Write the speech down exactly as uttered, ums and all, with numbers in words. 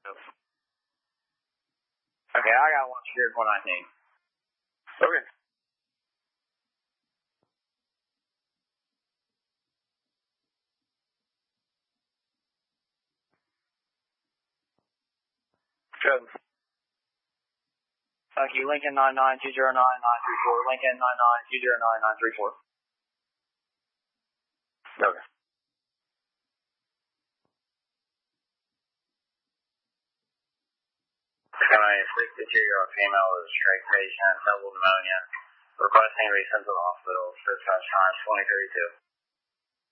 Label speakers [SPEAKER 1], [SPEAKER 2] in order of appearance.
[SPEAKER 1] Okay, I got one secured one nineteen.
[SPEAKER 2] Okay. Good.
[SPEAKER 1] Thank you, Lincoln nine nine two zero nine nine three four. Lincoln nine nine two zero nine nine three four.
[SPEAKER 2] Okay.
[SPEAKER 1] Semi sleep deteriorated female with a straight patient, double pneumonia, requesting to be sent to the hospital. Dispatch time twenty thirty-two.